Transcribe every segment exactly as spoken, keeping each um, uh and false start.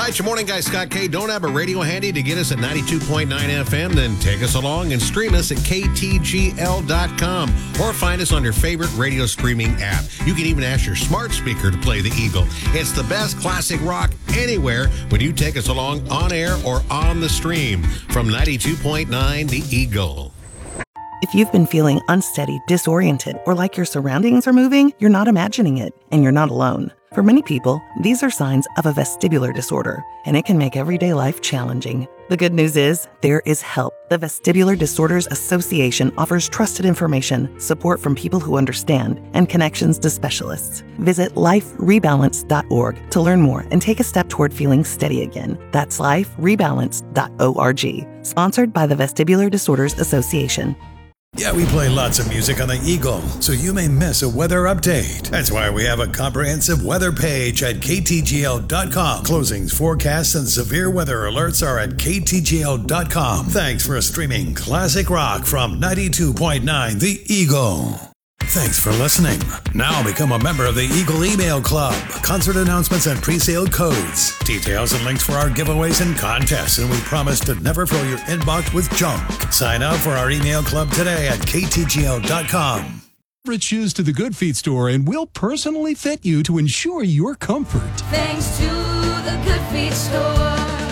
right, your morning guy, Scott K. Don't have a radio handy to get us at ninety-two point nine F M? Then take us along and stream us at K T G L dot com or find us on your favorite radio streaming app. You can even ask your smart speaker to play the Eagle. It's the best classic rock anywhere when you take us along on air or on the stream from ninety-two point nine The Eagle. If you've been feeling unsteady, disoriented, or like your surroundings are moving, you're not imagining it, and you're not alone. For many people, these are signs of a vestibular disorder, and it can make everyday life challenging. The good news is, there is help. The Vestibular Disorders Association offers trusted information, support from people who understand, and connections to specialists. Visit life rebalance dot org to learn more and take a step toward feeling steady again. That's life rebalance dot org. Sponsored by the Vestibular Disorders Association. Yeah, we play lots of music on the Eagle, so you may miss a weather update. That's why we have a comprehensive weather page at K T G L dot com. Closings, forecasts, and severe weather alerts are at K T G L dot com. Thanks for streaming classic rock from ninety-two point nine The Eagle. Thanks for listening. Now become a member of the Eagle Email Club. Concert announcements and pre-sale codes. Details and links for our giveaways and contests, and we promise to never fill your inbox with junk. Sign up for our email club today at K T G L dot com. Favorite shoes to the Good Feet store, and we'll personally fit you to ensure your comfort. Thanks to the Good Feet store.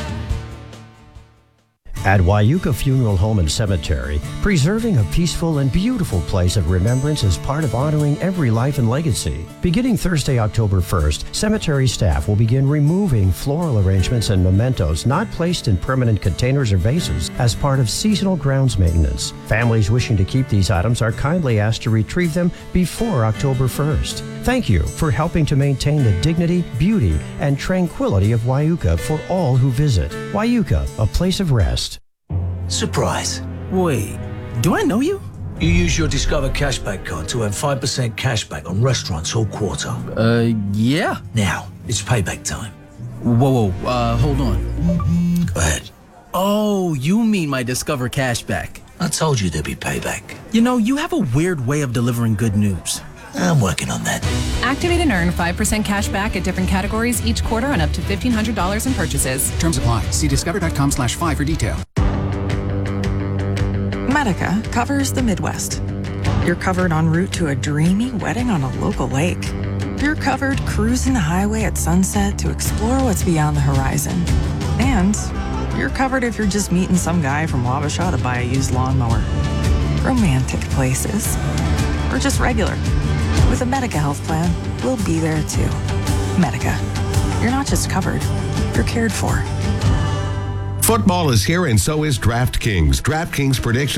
At Wyuka Funeral Home and Cemetery, preserving a peaceful and beautiful place of remembrance is part of honoring every life and legacy. Beginning Thursday, October first, cemetery staff will begin removing floral arrangements and mementos not placed in permanent containers or vases as part of seasonal grounds maintenance. Families wishing to keep these items are kindly asked to retrieve them before October first. Thank you for helping to maintain the dignity, beauty, and tranquility of Wyuka for all who visit. Wyuka, a place of rest. Surprise. Wait, do I know you? You use your Discover Cashback card to earn five percent cashback on restaurants all quarter. Uh, yeah. Now, it's payback time. Whoa, whoa, uh, hold on. Go ahead. Oh, you mean my Discover Cashback. I told you there'd be payback. You know, you have a weird way of delivering good news. I'm working on that. Activate and earn five percent cash back at different categories each quarter on up to fifteen hundred dollars in purchases. Terms apply. See discover dot com slash five for detail. Medica covers the Midwest. You're covered en route to a dreamy wedding on a local lake. You're covered cruising the highway at sunset to explore what's beyond the horizon. And you're covered if you're just meeting some guy from Wabasha to buy a used lawnmower. Romantic places. Or just regular. With a Medica health plan, we'll be there too. Medica. You're not just covered, you're cared for. Football is here, and so is DraftKings. DraftKings predicts